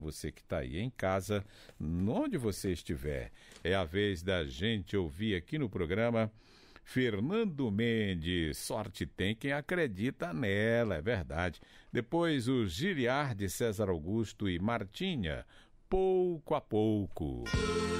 Você que está aí em casa, onde você estiver, é a vez da gente ouvir aqui no programa Fernando Mendes. Sorte tem quem acredita nela, é verdade. Depois o Giliard, César Augusto e Martinha, Pouco a Pouco.